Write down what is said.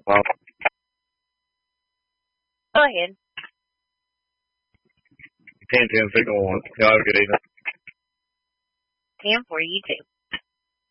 Well, Go ahead. 10-10 signal. Y'all have a good evening. 10 for you too.